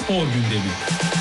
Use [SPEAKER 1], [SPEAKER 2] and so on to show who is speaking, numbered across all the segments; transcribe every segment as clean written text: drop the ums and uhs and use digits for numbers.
[SPEAKER 1] Spor gündemi.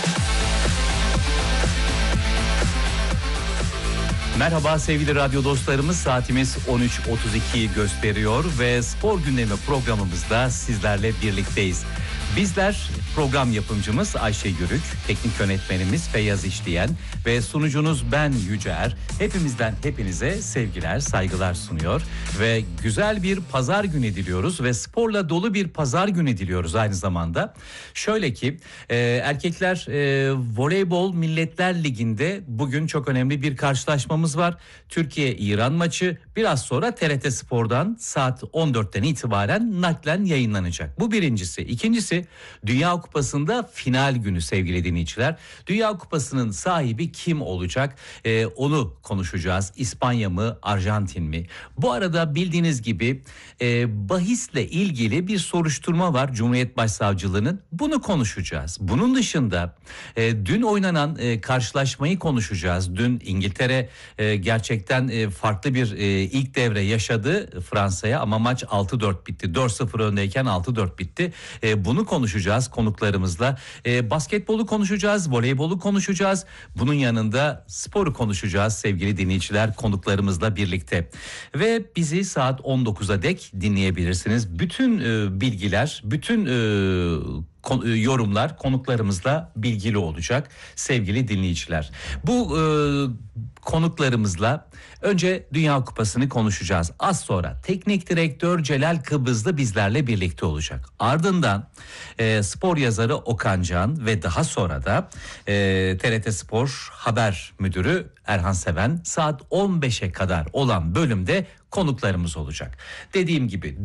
[SPEAKER 2] Merhaba sevgili radyo dostlarımız, saatimiz 13.32'yi gösteriyor ve spor gündemi programımızda sizlerle birlikteyiz. Bizler program yapımcımız Ayşe Yürük, teknik yönetmenimiz Feyyaz İşleyen ve sunucunuz ben Yüce Er. Hepimizden hepinize sevgiler, saygılar sunuyor ve güzel bir pazar günü diliyoruz ve sporla dolu bir pazar günü diliyoruz aynı zamanda. Şöyle ki erkekler voleybol Milletler Ligi'nde bugün çok önemli bir karşılaşmamız var. Türkiye-İran maçı biraz sonra TRT Spor'dan saat 14'ten itibaren naklen yayınlanacak. Bu birincisi. İkincisi, Dünya Kupası'nda final günü sevgili dinleyiciler. Dünya Kupası'nın sahibi kim olacak? Onu konuşacağız. İspanya mı, Arjantin mi? Bu arada bildiğiniz gibi bahisle ilgili bir soruşturma var Cumhuriyet Başsavcılığı'nın. Bunu konuşacağız. Bunun dışında dün oynanan karşılaşmayı konuşacağız. Dün İngiltere gerçekten farklı bir ilk devre yaşadı Fransa'ya ama maç 6-4 bitti. 4-0 öndeyken 6-4 bitti. Bunu konuşacağız konuklarımızla. Basketbolu konuşacağız, voleybolu konuşacağız. Bunun yanında sporu konuşacağız sevgili dinleyiciler konuklarımızla birlikte. Ve bizi saat 19'a dek dinleyebilirsiniz. Bütün bilgiler, bütün yorumlar konuklarımızla bilgili olacak sevgili dinleyiciler. Bu konuklarımızla önce Dünya Kupası'nı konuşacağız. Az sonra teknik direktör Celal Kıbrıslı bizlerle birlikte olacak. Ardından spor yazarı Okan Can ve daha sonra da TRT Spor Haber Müdürü Erhan Seven saat 15'e kadar olan bölümde konuklarımız olacak. Dediğim gibi